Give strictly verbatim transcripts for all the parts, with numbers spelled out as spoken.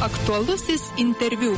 Aktualusis interviu.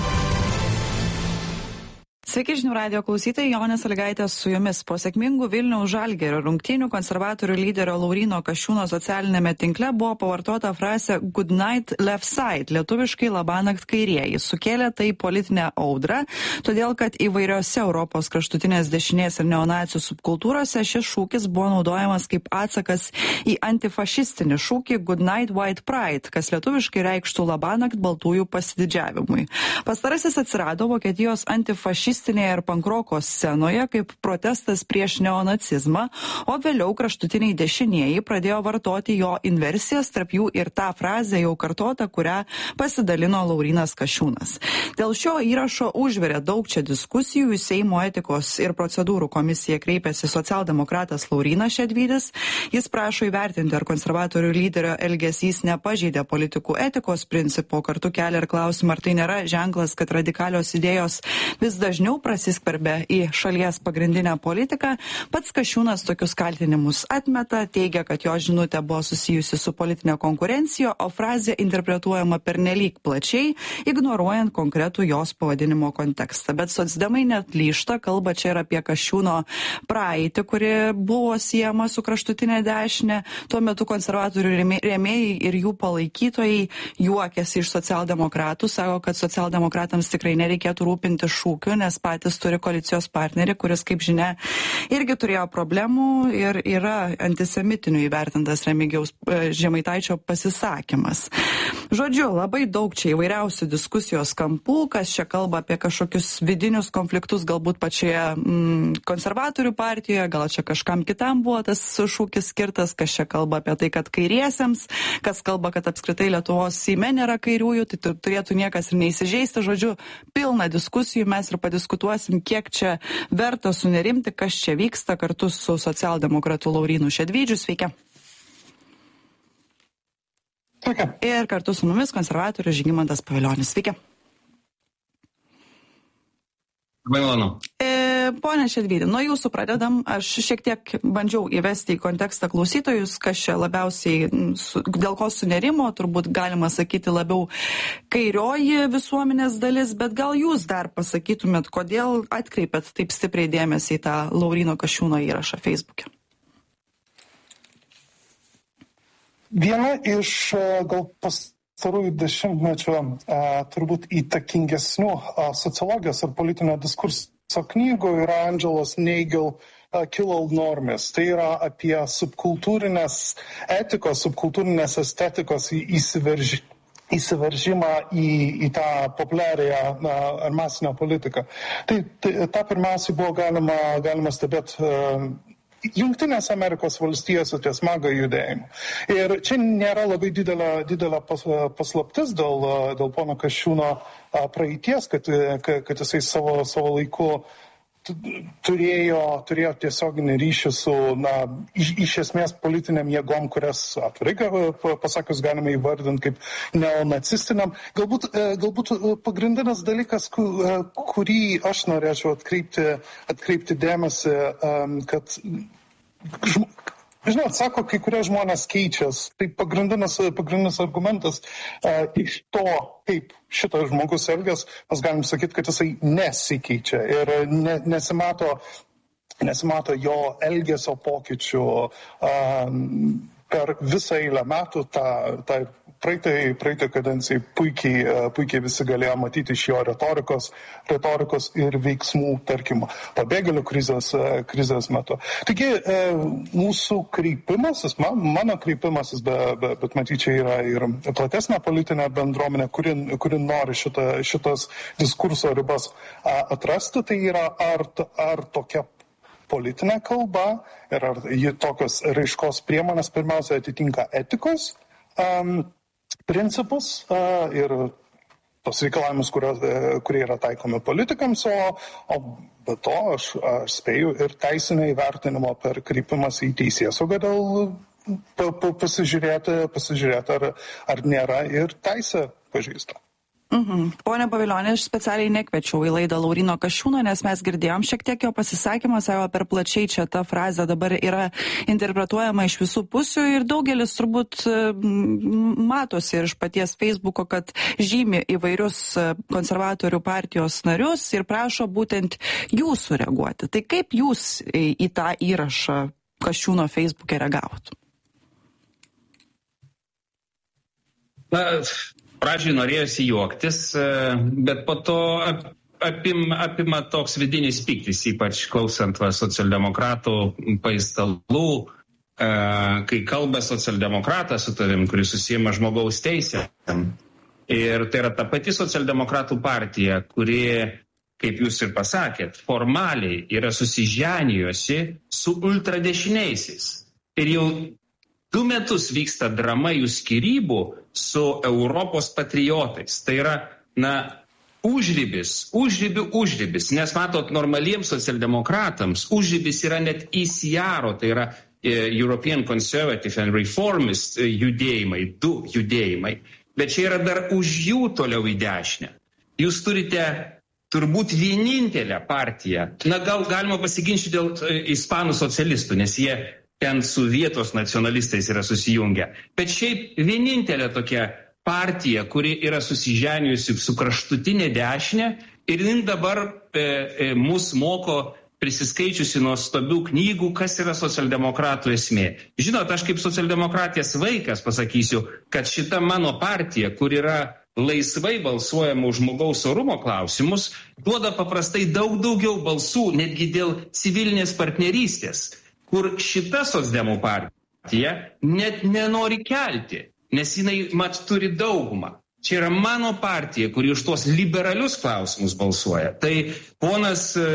Sveiki žinių radijo klausytojai, Jonė Sąlygaitė su jumis. Po sėkmingų Vilniaus Žalgirio rungtynių konservatorių lyderio Lauryno Kasčiūno socialinėme tinkle buvo pavartota frazė "Good night left side", lietuviškai labanakt kairieji. Sukėlė tai politinę audrą, todėl kad įvairiose Europos kraštutinės dešinės ir neonacijų subkultūrose šis šūkis buvo naudojamas kaip atsakas į antifašistinį šūkį "Good night white pride", kas lietuviškai reikštų labanakt baltųjų pasididžiavimui. Pastarasis atsirado Vokietijos antifašistinėje ir pankroko scenoje kaip protestas prieš neonacizmą, o vėliau kraštutiniai dešinieji pradėjo vartoti jo inversijas, tarp jų ir tą frazę jau kartotą, kurią pasidalino Laurynas Kasčiūnas. Dėl šio įrašo užvirė daug čia diskusijų, į Seimo etikos ir procedūrų komisiją kreipėsi socialdemokratas Laurynas Šedvydis. Jis prašo įvertinti, ar konservatorių lyderio elgesys nepažeidė politikų etikos principo, kartu kelia ir klausimą, ar tai nėra ženklas, kad radikalios idėjos vis dažniau prasiskverbia į šalies pagrindinę politiką. Pats Kasčiūnas tokius kaltinimus atmeta, teigia, kad jo žinutė buvo susijusi su politinė konkurencija, o frazė interpretuojama pernelyg plačiai, ignoruojant konkretų jos pavadinimo kontekstą. Bet socdemai net lyžta, kalba čia ir apie Kasčiūno praeitį, kuri buvo siejama su kraštutinė dešinė. Tuo metu konservatorių rėmėjai ir jų palaikytojai juokėsi iš socialdemokratų, sako, kad socialdemokratams tikrai nereikėtų rūpinti šūkiu, nes patys turi koalicijos partnerį, kuris, kaip žinia, irgi turėjo problemų ir yra antisemitiniu įvertintas Remigijaus Žemaitaičio pasisakymas. Žodžiu, labai daug čia įvairiausių diskusijos kampų, kas čia kalba apie kažkokius vidinius konfliktus, galbūt pačioje mm, konservatorių partijoje, gal čia kažkam kitam buvo tas šūkis skirtas, kas čia kalba apie tai, kad kairiesiems, kas kalba, kad apskritai Lietuvos Seime nėra kairiųjų, tai turėtų niekas ir neįsižeisti. Žodžiu, pilna diskusijų, mes ir padiskutuosim, kiek čia verta sunerimti, kas čia vyksta, kartu su socialdemokratu Laurynu Šedvydžiu. Sveiki. Sveiki. Ir kartu su mumis konservatorius Žygimantas Pavilionis. Sveiki. Labai malonu. E, Pone Šedvydi, nuo jūsų pradedam. Aš šiek tiek bandžiau įvesti į kontekstą klausytojus, kas čia labiausiai, su, dėl ko sunerimo, turbūt galima sakyti labiau kairioji visuomenės dalis, bet gal jūs dar pasakytumėt, kodėl atkreipėt taip stipriai dėmesį į tą Lauryno Kasčiūno įrašą Facebook'e? Viena iš gal pastarųjų dešimtmečio turbūt įtakingesnių sociologijos ir politinio diskurso knygų yra Angelos Neigel Kill Norms. Tai yra apie subkultūrinės etikos, subkultūrinės estetikos įsiverži, įsiveržimą į, į tą populiarią ar masinę politiką. Tai, tai tą pirmiausiai buvo galima, galima stebėti uh, Jungtinės Amerikos valstijose ties MAGA judėjimu. Ir čia nėra labai didelė, didelė pas, paslaptis dėl, dėl pono Kasčiūno praeities, kad, kad jisai savo, savo laiku turėjo, turėjo tiesioginį ryšį su, na, iš, iš esmės politiniam jėgom, kurias atvirai pasakius galime įvardinti kaip neonacistiniam. Galbūt, galbūt pagrindinis dalykas, kurį aš norėčiau atkreipti, atkreipti dėmesį, kad žm... Žinot, sako, kai kurie žmonės keičias. Tai pagrindinis, pagrindinis argumentas uh, iš to, kaip šitas žmogus elgias, mes galim sakyti, kad jisai nesikeičia ir ne, nesimato, nesimato jo elgesio pokyčių uh, per visą eilę metų. Ta, ta praeitai, praeitai kadencijai puikiai, puikiai visi galėjo matyti iš jo retorikos, retorikos ir veiksmų, tarkim, pabėgėlių krizės, krizės metu. Taigi, mūsų kreipimasis, man, mano kreipimasis, be, be, bet matyt, čia yra ir platesnė politinė bendruomenė, kuri, kuri nori šitą, šitas diskurso ribas atrasti, tai yra ar, ar tokia politinė kalba ir ar ji tokios raiškos priemonės pirmiausia atitinka etikos um, principus uh, ir tos reikalavimus, kurios, kurie yra taikomi politikams, o, o be to aš, aš spėju ir teisinio įvertinimo per kreipimas į teisėsaugą dėl pa, pa, pasižiūrėti, pasižiūrėti ar, ar nėra ir teisė pažeista. Mhm. Mhm. Pone Pavilioni, aš specialiai nekviečiau į laidą Lauryno Kasčiūno, nes mes girdėjom šiek tiek jo pasisakymą, savo per plačiai čia ta frazė dabar yra interpretuojama iš visų pusių ir daugelis turbūt matosi ir iš paties Facebooko, kad žymi įvairius konservatorių partijos narius ir prašo būtent jūsų reaguoti. Tai kaip jūs į tą įrašą Kasčiūno Facebook'e reagavot? Na, pradžiai norėjosi juoktis, bet po to apim, apima toks vidinis pyktis, ypač klausant va, socialdemokratų paistalų, kai kalba socialdemokratas su tavim, kuris susijama žmogaus teisėm. Ir tai yra ta pati socialdemokratų partija, kuri, kaip jūs ir pasakėt, formaliai yra susiženijusi su ultradešiniaisiais. Ir jau du metus vyksta drama jų skyrybų su Europos patriotais. Tai yra, na, užribis, užribių užribis. Nes matot, normaliems socialdemokratams užribis yra net E C R, tai yra European Conservative and Reformist judėjimai, du judėjimai. Bet čia yra dar už jų toliau į dešinę. Jūs turite turbūt vienintelę partiją. Na, gal galima pasiginčyti dėl ispanų socialistų, nes jie ten su vietos nacionalistais yra susijungę. Bet šiaip vienintelė tokia partija, kuri yra susiženijusi su kraštutinė dešinė ir jin dabar e, e, mus moko prisiskaičiusi nuostabių knygų, kas yra socialdemokratų esmė. Žinot, aš kaip socialdemokratijos vaikas pasakysiu, kad šita mano partija, kur yra laisvai balsuojama už žmogaus orumo klausimus, duoda paprastai daug daugiau balsų, netgi dėl civilinės partnerystės, kur šita socdemų partija net nenori kelti, nes jinai mat turi daugumą. Čia yra mano partija, kuri už tuos liberalius klausimus balsuoja. Tai ponas e,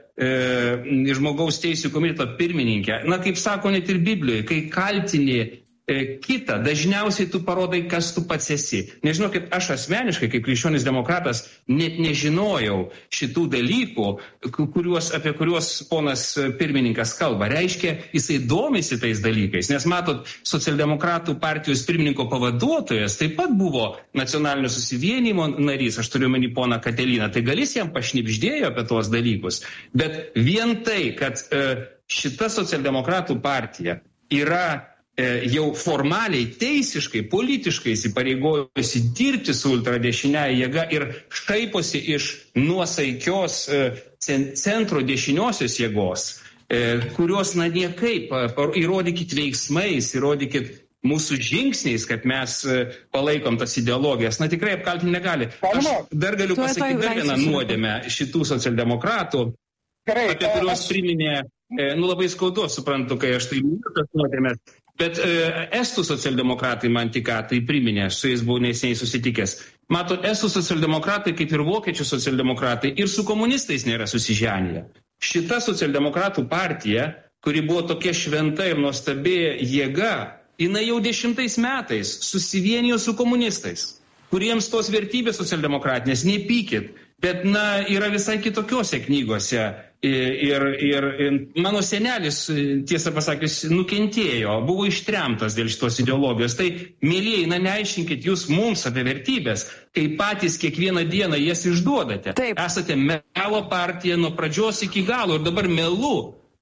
e, žmogaus teisų komiteto pirmininkė, na kaip sako net ir Biblijoje, kai kaltini e, kitą, dažniausiai tu parodai, kas tu pats esi. Nežinau, kaip aš asmeniškai, kaip krikščionis demokratas, net nežinojau šitų dalykų, kuriuos, apie kuriuos ponas pirmininkas kalba. Reiškia, jisai domisi tais dalykais, nes matot, socialdemokratų partijos pirmininko pavaduotojas taip pat buvo nacionalinio susivienijimo narys, aš turiu omeny poną Kateliną, tai gal jis jam pašnibždėjo apie tuos dalykus. Bet vien tai, kad e, šita socialdemokratų partija yra jau formaliai, teisiškai, politiškai įsipareigojusi dirbti su ultradešiniaja jėga ir šaiposi iš nuosaikios centro dešiniosios jėgos, kurios, na, niekaip, įrodykit veiksmais, įrodykit mūsų žingsniais, kad mes palaikom tas ideologijas. Na, tikrai apkaltinti negali. Aš dar galiu pasakyti dar vieną nuodėmę šitų socialdemokratų, apie kuriuos priminė, nu, labai skaudu, suprantu, kai aš tai minėjau, tas nuodėmės. Bet e, estų socialdemokratai man tik ką tai priminė, su jais buvau neseniai susitikęs. Matot, estų socialdemokratai, kaip ir vokiečių socialdemokratai, ir su komunistais nėra susiženiję. Šita socialdemokratų partija, kuri buvo tokia šventa ir nuostabi jėga, jinai jau dešimtais metais susivienijo su komunistais, kuriems tos vertybės socialdemokratinės, nepykit, bet, na, yra visai kitokiose knygose. Ir, ir, ir mano senelis, tiesą pasakius, nukentėjo, buvo ištremtas dėl šitos ideologijos. Tai, mėlyjei, na, neaiškinkit jūs mums apie vertybės, kai patys kiekvieną dieną jas išduodate. Taip. Esate melo partija nuo pradžios iki galo ir dabar melu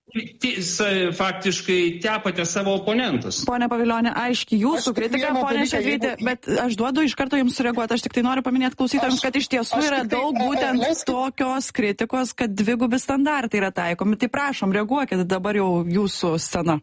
faktiškai tepate savo oponentus. Pone Pavilioni, aiškiai jūsų kritika, pone Šedvyti, bet aš duodu iš karto jums sureaguoti. Aš tik tai noriu paminėti klausytojams, kad iš tiesų yra daug būtent tokios kritikos, kad dvigubi standartai yra taikomi. Tai prašom, reaguokit, dabar jau jūsų scena.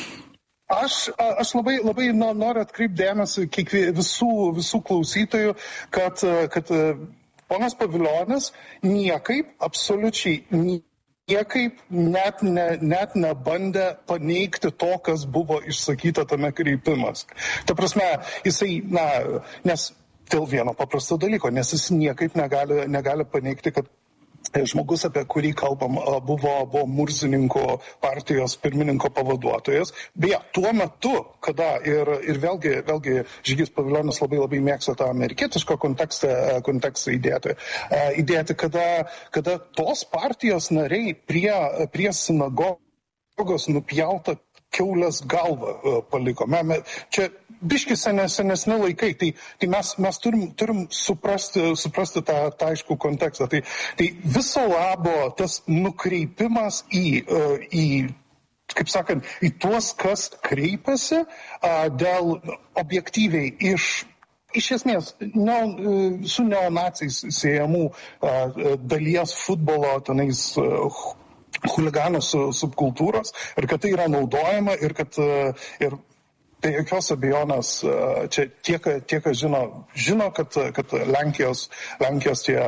Aš, aš labai, labai noriu atkreipti dėmesį visų, visų klausytojų, kad, kad ponas Pavilionis niekaip, absoliučiai niekaip, niekaip net, ne, net nebandė paneigti to, kas buvo išsakyta tame kreipimas. Ta prasme, jisai, na, nes dėl vieno paprasto dalyko, nes jis niekaip negali, negali paneigti, kad žmogus, apie kurį kalbam, buvo, buvo Murzininko partijos pirmininko pavaduotojas. Beje, tuo metu, kada ir, ir vėlgi, vėlgi Žygis Pavilionis labai labai mėgsta tą amerikietišką kontekstą, kontekstą įdėti, įdėti kada, kada tos partijos nariai prie, prie sinagogos nupjauta kiaulės galvą paliko. Čia biški senesni laikai, tai, tai mes, mes turim, turim suprasti, suprasti tą, tą aiškų kontekstą. Tai, tai viso labo tas nukreipimas į, į kaip sakant, į tuos, kas kreipiasi dėl objektyviai iš Iš esmės, ne, su neonaciais siejamų dalies futbolo tenais chuliganų subkultūros ir kad tai yra naudojama ir kad ir be jokios abejonės čia tie, tie kas žino, žino, kad, kad Lenkijos, Lenkijos tie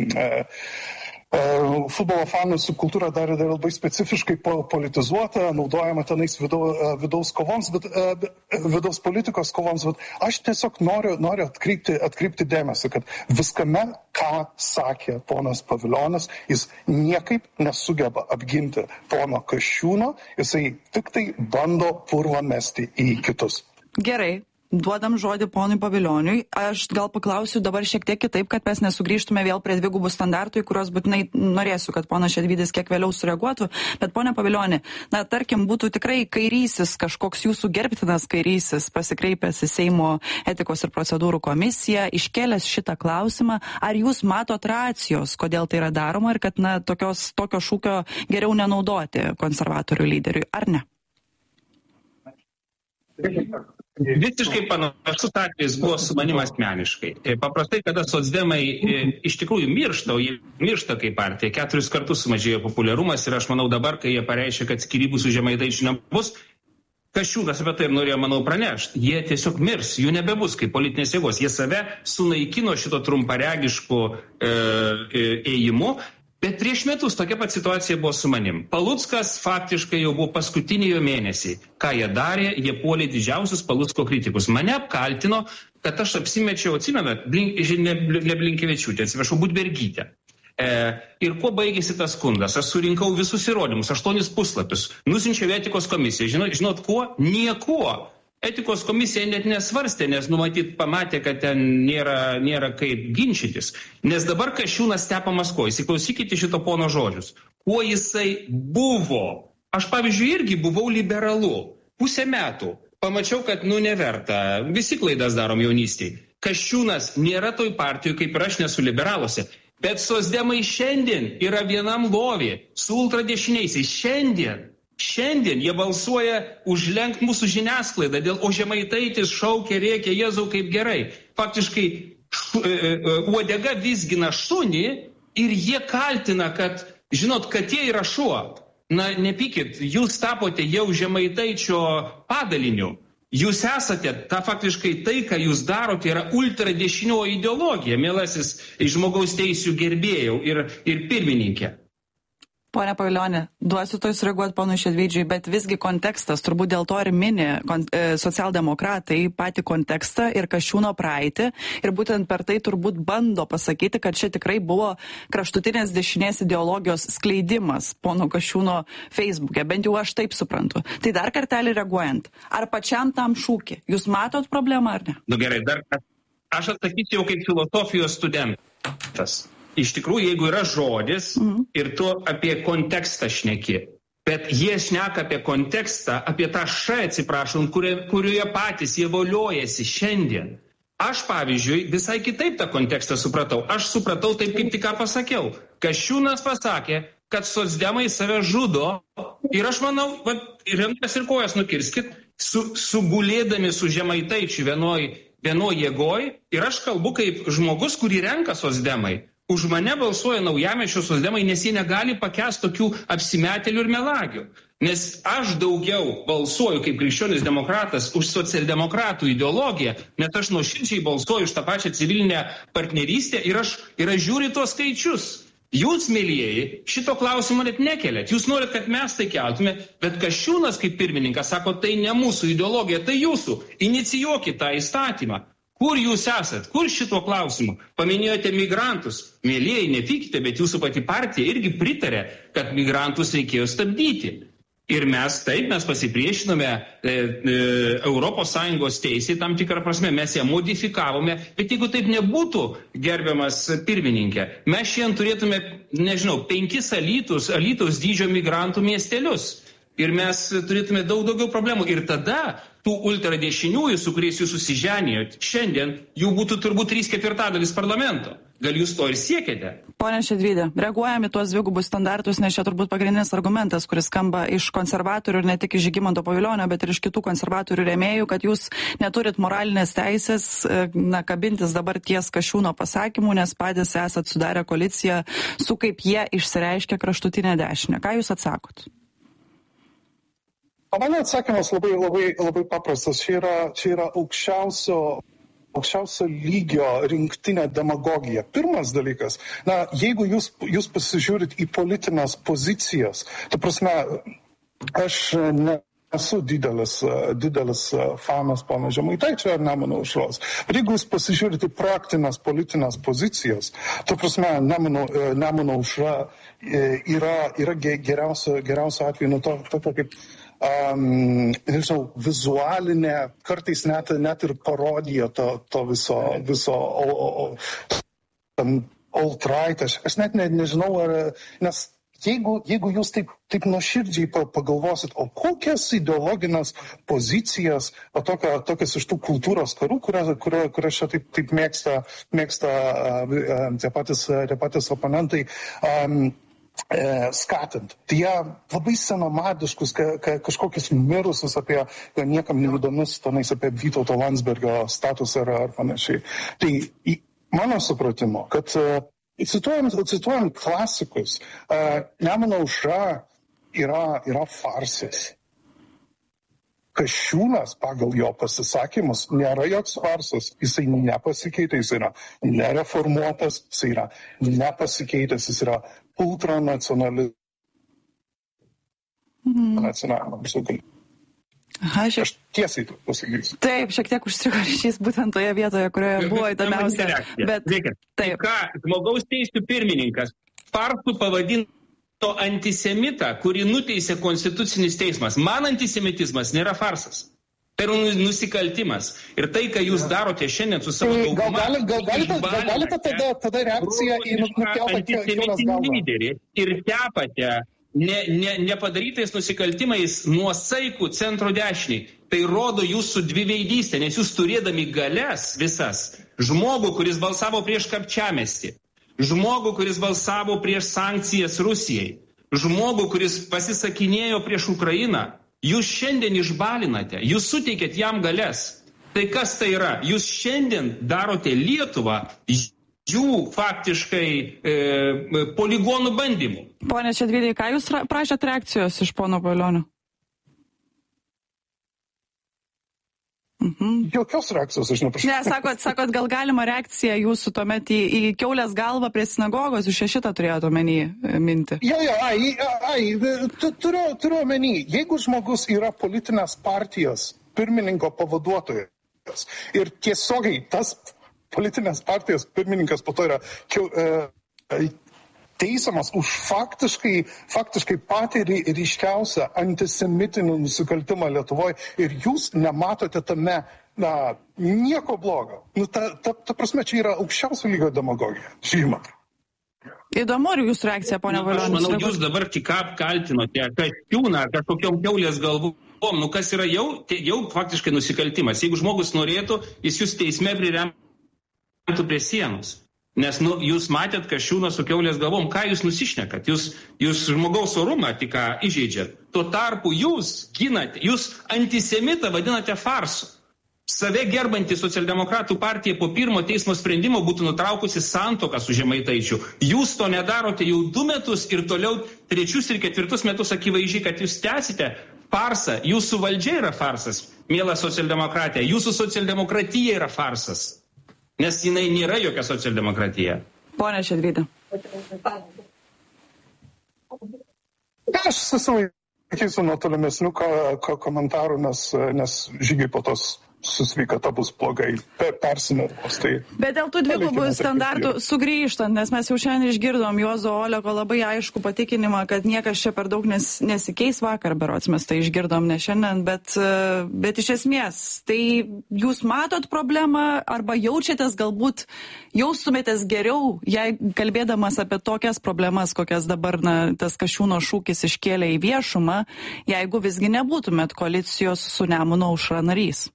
futbolo fanų subkultūra dar yra labai specifiškai politizuota, naudojama tenais vidau, vidaus kovoms, bet vidaus politikos kovoms, bet aš tiesiog noriu, noriu atkreipti, atkreipti dėmesį, kad viskame, ką sakė ponas Pavilionis, jis niekaip nesugeba apginti pono Kasčiūno, jisai tik tai bando purvą mesti į kitus. Gerai. Duodam žodį ponui Pavilioniui. Aš gal paklausiu dabar šiek tiek kitaip, kad mes nesugrįžtume vėl prie dvigubų standartų, į kuriuos būtinai norėsiu, kad ponas Šedvydis kiek vėliau sureaguotų. Bet pone Pavilioni, na tarkim, būtų tikrai kairysis, kažkoks jūsų gerbtinas kairysis, pasikreipęs į Seimo etikos ir procedūrų komisiją, iškėlęs šitą klausimą, ar jūs matot racijos, kodėl tai yra daroma ir kad na tokios, tokio šūkio geriau nenaudoti konservatorių lyderiui, ar ne? Visiškai panašus atvejis buvo su manim asmeniškai. Paprastai, kada socdemai iš tikrųjų miršta, o jie miršta kaip partija, keturis kartus sumažėjo populiarumas ir aš manau dabar, kai jie pareiškia, kad skyrybų su Žemaitaičiu nebus, Kasčiūnas apie tai ir norėjo, manau, pranešti. Jie tiesiog mirs, jų nebebus kaip politinės jėgos. Jie save sunaikino šito trumparegišku e, ėjimu. Bet prieš metus tokia pat situacija buvo su manim. Paluckas faktiškai jau buvo paskutiniai jo mėnesiai. Ką jie darė, jie puolė didžiausius Palucko kritikus. Mane apkaltino, kad aš apsimečiau, atsimenat, blink, ne, ne Blinkevičiūtė, atsiprašau, Budbergytė. E, ir kuo baigėsi tas skundas? Aš surinkau visus įrodymus, aštuonis puslapius, nusinčiau etikos komisiją. Žinot, žinot kuo? Niekuo. Etikos komisija net nesvarstė, nes numatyt pamatė, kad ten nėra, nėra kaip ginčytis. Nes dabar Kasčiūnas tepa Maskvoje. Įsiklausykite šito pono žodžius. Kuo jisai buvo? Aš, pavyzdžiui, irgi buvau liberalu. Pusę metų. Pamačiau, kad nu neverta. Visi klaidas darom jaunystėj. Kasčiūnas nėra toj partijoj, kaip ir aš nesu liberaluose. Bet socdemai šiandien yra vienam lovė su ultradešiniaisiais. Šiandien. Šiandien jie balsuoja užlenkt mūsų žiniasklaidą, dėl o Žemaitaitis šaukia, rėkia, Jėzau, kaip gerai. Faktiškai šu, e, e, uodega vizgina šunį ir jie kaltina, kad, žinot, kad jie yra šuo. Na, nepykit, jūs tapote jau Žemaitaičio padaliniu. Jūs esate, ta faktiškai tai, ką jūs darote, yra ultradešinioji ideologija, mielasis žmogaus teisių gerbėjau ir, ir pirmininkė. Pone Pavilioni, duosiu to sureaguoti ponui Šedvydžiui, bet visgi kontekstas, turbūt dėl to ir mini kon, e, socialdemokratai patį kontekstą ir Kasčiūno praeitį ir būtent per tai turbūt bando pasakyti, kad čia tikrai buvo kraštutinės dešinės ideologijos skleidimas pono Kasčiūno Facebook'e, bent jau aš taip suprantu. Tai dar kartelį reaguojant, ar pačiam tam šūkį, jūs matot problemą ar ne? Nu gerai, dar aš atsakyčiau kaip filosofijos studentas. Iš tikrųjų, jeigu yra žodis mhm. ir tu apie kontekstą šneki, bet jie šneka apie kontekstą, apie tą š, atsiprašom, kurioje patys jie voliojasi šiandien. Aš, pavyzdžiui, visai kitaip tą kontekstą supratau. Aš supratau taip, kaip tik ką pasakiau. Kasčiūnas pasakė, kad socdemai save žudo ir aš manau, va, ir rankas ir kojas nukirskit, su, sugulėdami su Žemaitaičiu vienoj, vienoj jėgoj ir aš kalbu kaip žmogus, kurį renka socdemai. Už mane balsuoja Naujamiesčio socdemai, nes jie negali pakęsti tokių apsimetėlių ir melagių. Nes aš daugiau balsuoju kaip krikščionis demokratas už socialdemokratų ideologiją, net aš nuoširdžiai balsuoju už tą pačią civilinę partnerystę ir aš, ir aš žiūriu tuos skaičius. Jūs, mėlyjeji, šito klausimo net nekeliat. Jūs norit, kad mes tai keltume, bet Kasčiūnas kaip pirmininkas sako, tai ne mūsų ideologija, tai jūsų. Inicijuokit tą įstatymą. Kur jūs esat? Kur šituo klausimu? Paminėjote migrantus. Mėlyjeji, nepykite, bet jūsų pati partija irgi pritarė, kad migrantus reikėjo stabdyti. Ir mes taip, mes pasipriešinome e, e, Europos Sąjungos teisė, tam tikrą prasme, mes ją modifikavome, bet jeigu taip nebūtų, gerbiamas pirmininkė, mes šiandien turėtume, nežinau, penkis Alytus, Alytaus dydžio migrantų miestelius. ir mes turėtume daug daugiau problemų. Ir tada tų ultradešiniųjų, su kuriais jūs susiženijot, šiandien jų būtų turbūt trys ketvirtadalis parlamento. Gal jūs to ir siekėte? Pone Šedvyde, reaguojame tuos dvigubus standartus, nes čia turbūt pagrindinis argumentas, kuris skamba iš konservatorių ir ne tik iš Žygimanto Pavilionio, bet ir iš kitų konservatorių rėmėjų, kad jūs neturit moralinės teisės na, kabintis dabar ties Kasčiūno pasakymų, nes patys esat sudarę koaliciją su, kaip jie išsireiškia, kraštutinė dešinė. Ką jūs atsakot? O mano atsakymas labai, labai, labai paprastas. Čia yra, čia yra aukščiausio aukščiausio lygio rinktinė demagogija. Pirmas dalykas, na, jeigu jūs, jūs pasižiūrit į politinės pozicijas, ta prasme, aš nesu didelis, didelis fanas pono Žemaitaičio ar Nemuno aušros, bet jeigu jūs pasižiūrit į praktinės politinės pozicijas, ta prasme, Nemuno, Nemuno aušra yra, yra geriausio, geriausio atveju nuo to, to, to kaip Um, nežinau, vizualinė, kartais net, net ir parodija to, to viso, viso alt-right, aš, aš net ne, nežinau, ar, nes jeigu, jeigu jūs taip, taip nuoširdžiai pagalvosit, o kokias ideologinės pozicijas, o tokia, tokias iš tų kultūros karų, kurias, kurias, kurias čia taip, taip mėgsta, mėgsta uh, tie patys, tie patys oponentai, um, skatint. Tai jie labai senamadiškus, ka, ka, kažkokius mirusius apie niekam neįdomius, tenais apie Vytauto Landsbergio statusą ar, ar panašiai. Tai į mano supratimo, kad cituojant, cituojant klasikus, Nemuno aušra yra, yra farsas. Kasčiūnas pagal jo pasisakymus nėra joks farsas, jisai nepasikeitė, jis yra nereformuotas, jis yra nepasikeitęs, jis yra ultranacionalistas. Mm. Nacionalinė. Aha, šiek... Aš tiesiai tu pasakysiu. Taip, šiek tiek užstrigo ryšys būtent toje vietoje, kurioje buvo įdomiausia. Bet taip. Ką, žmogaus teisų pirmininkas farsų pavadino antisemitą, kurį nuteisė Konstitucinis teismas. Man antisemitizmas nėra farsas. Tai yra nusikaltimas. Ir tai, ką jūs darote šiandien su savo tai, dauguma... Gal, gal, gal, gal galite tada, tada reakciją į nukeltą Kiaulios galvą. Lyderį ir tepate ne, ne, nepadarytais nusikaltimais nuosaikų centro dešiniai. Tai rodo jūsų dviveidystę, nes jūs turėdami galias visas, žmogų, kuris balsavo prieš Kapčiamiestį, žmogų, kuris balsavo prieš sankcijas Rusijai, žmogų, kuris pasisakinėjo prieš Ukrainą, jūs šiandien išbalinate, jūs suteikėt jam galias. Tai kas tai yra? Jūs šiandien darote Lietuvą jų faktiškai e, poligonų bandymų. Pone Šedvydai, ką jūs prašėt reakcijos iš pono Pavilionių? Mhm. Jokios reakcijos aš neprašau. Ne, sakot, sakot, gal galima reakcija jūsų tuomet į, į Kiaulės galvą prie sinagogos, jūs šitą turėjote omeny mintį. Jo, jo, ai, ai, turiu, turiu omeny, jeigu žmogus yra politinės partijos pirmininko pavaduotojas ir tiesiogiai tas politinės partijos pirmininkas po to yra e, teisiamas už faktiškai, faktiškai patį ryškiausią antisemitinį nusikaltimą Lietuvoje ir jūs nematote tame na, nieko blogo. Nu, ta, ta, ta prasme, čia yra aukščiausio lygio demagogija. Žymat. Įdomu, ar jūsų reakcija, ponia Valionis? Aš manau, jūs dabar tik apkaltinote Kasčiūną kažkokiom Kiaulės galvom. Nu, kas yra jau, jau faktiškai nusikaltimas. Jeigu žmogus norėtų, jis jūs teisme priremtų prie sienos. Nes nu, jūs matėt Kasčiūną su Kiaulės galvom, ką jūs nusišnekat, jūs, jūs žmogaus orumą tik ką įžeidžiat. Tuo tarpu jūs ginate, jūs antisemitą vadinate farsu. Save gerbantį socialdemokratų partija po pirmo teismo sprendimo būtų nutraukusi santuoką su Žemaitaičiu. Jūs to nedarote jau du metus ir toliau trečius ir ketvirtus metus akivaizdžiai, kad jūs tęsite farsą. Jūsų valdžia yra farsas, miela socialdemokratija. Jūsų socialdemokratija yra farsas. Nes jinai nėra jokia socialdemokratija. Pone Šedvydai. Aš susilaikysiu nuo tolimesnių ko, ko, komentarų, nes, nes žygiai po tos su sveikata bus blogai, per persinerimus. Tai bet dėl tų dvigubų standartų sugrįžtant, nes mes jau šiandien išgirdom Juozo Oleko labai aišku patikinimą, kad niekas čia per daug nes, nesikeis. Vakar berods mes tai išgirdom, ne šiandien, bet, bet iš esmės, tai jūs matot problemą arba jaučiatės galbūt, jaustumėtės geriau, jei kalbėdamas apie tokias problemas, kokias dabar na, tas Kasčiūno šūkis iškėlė į viešumą, jeigu visgi nebūtumėt koalicijos su Nemuno aušra narys?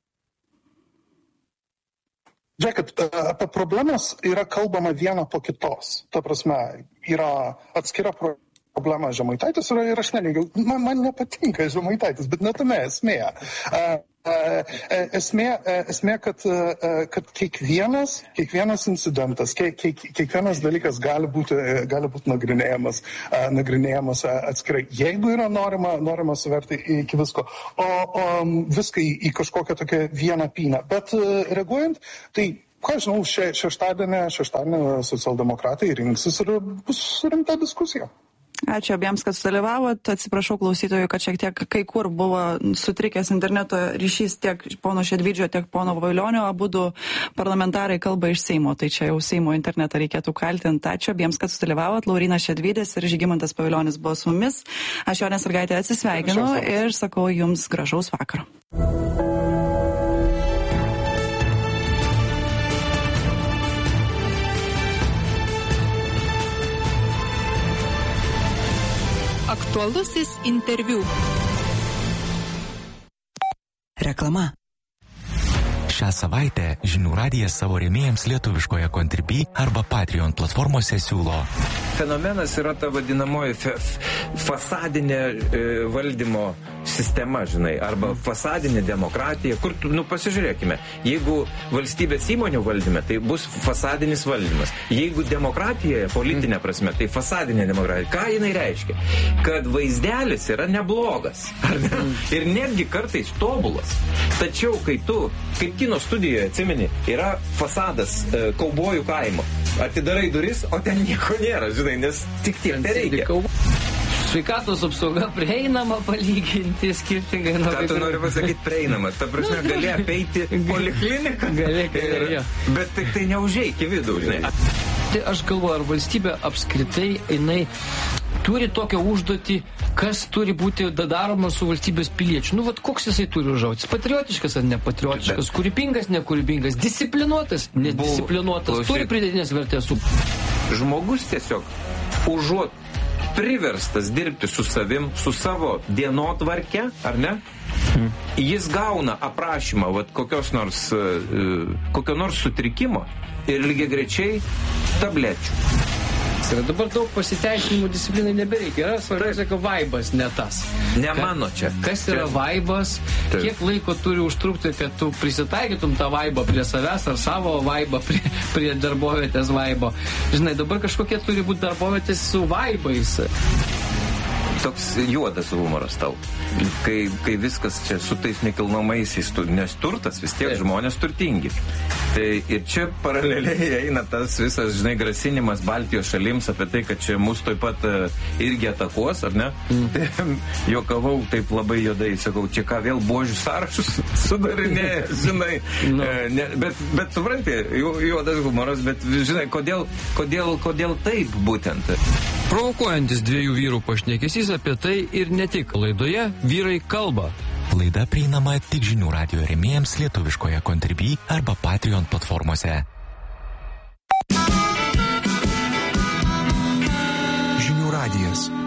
Žiūrėkit, apie problemas yra kalbama viena po kitos. Ta prasme, yra atskira problema Žemaitaitis yra ir aš nelinkiu. Man, man nepatinka Žemaitaitis, bet ne tame esmė. Esmė, esmė kad, kad kiekvienas, kiekvienas incidentas, kiek, kiek, kiekvienas dalykas gali būti, gali būti nagrinėjamas, nagrinėjamas atskirai. Jeigu yra norima, norima suverti iki visko, o, o viską į, į kažkokią tokią vieną pynę. Bet reaguojant, tai ką žinau, še, šeštadienį, šeštadienį socialdemokratai rinksis ir bus rimta diskusija. Ačiū abiems, kad sudalyvavot. Atsiprašau klausytojų, kad šiek tiek kai kur buvo sutrikęs interneto ryšys tiek pono Šedvydžio, tiek pono Vailionio. Abudu parlamentarai kalba iš Seimo, tai čia jau Seimo internetą reikėtų kaltinti. Ačiū abiems, kad sudalyvavot. Laurynas Šedvydis ir Žygimantas Pavilionis buvo su mumis. Aš Jonė Sąlygaitė atsisveikinu ir sakau jums gražaus vakaro. Aktualusis interviu. Reklama. Šią savaitę Žinių radijas savo rėmėjams lietuviškoje Contribui arba Patreon platformose siūlo. Fenomenas yra ta vadinamoji fe, fasadinė e, valdymo sistema, žinai, arba fasadinė demokratija, kur, nu, pasižiūrėkime, jeigu valstybės įmonių valdyme, tai bus fasadinis valdymas. Jeigu demokratijoje, politinė prasme, tai fasadinė demokratija. Ką jinai reiškia? Kad vaizdelis yra neblogas, ar ne? Ir netgi kartais tobulas. Tačiau, kai tu, kaip kino studijoje, atsimeni, yra fasadas e, kaubojų kaimo. Atidarai duris, o ten nieko nėra, žinai, nes tik tiek nereikia. Sveikatos apsauga prieinama palyginti skirtingai nuo... Ką tu nori pasakyti prieinama? Ta prasme, gali apeiti polikliniką. Gali, gali. Bet tik tai neužeik į vidų, žinai. Tai aš galvoju, ar valstybė apskritai, jinai turi tokią užduotį, kas turi būti daroma su valstybės piliečiu. Nu, vat koks jisai turi užauti? Patriotiškas ar nepatriotiškas? Bet... Kūrybingas, nekūrybingas? Disciplinuotas, nedisciplinuotas? Buvo, turi pridėtinės vertės su... Žmogus tiesiog užuot priverstas dirbti su savim, su savo dienotvarke, ar ne? Hmm. Jis gauna aprašymą vat, kokios nors, kokio nors sutrikimo ir lygiagrečiai tablečių. Ir dabar daug pasiteisinimų disciplinai nebereikia. Yra svarbiausia, kad vaibas ne tas. Ne Ka, mano čia. Kas yra čia vaibas? Taip. Kiek laiko turi užtrukti, kad tu prisitaikytum tą vaibą prie savęs ar savo vaibą prie, prie darbovietės vaibo? Žinai, dabar kažkokie turi būti darbovietės su vaibais. Toks juodas humoras tau. Kai, kai viskas čia su tais nekilnojamaisiais, nes turtas vis tiek žmonės turtingi. Tai ir čia paraleliai eina tas visas, žinai, grasinimas Baltijos šalims apie tai, kad čia mus taip pat uh, irgi atakuos, ar ne? Mm. Tai juokavau taip labai juodai, sakau, čia ką vėl buožių sąrašus sudarinėja, žinai. No. Uh, ne, bet, bet supranti, ju, juodas humoras, bet žinai, kodėl, kodėl, kodėl taip būtent? Provokuojantis dviejų vyrų pašnekesys apie tai ir ne tik. Laidoje Vyrai kalba. Laida prieinama tik Žinių radijo rėmėjams lietuviškoje Contribui arba Patreon platformose. Žinių radijas.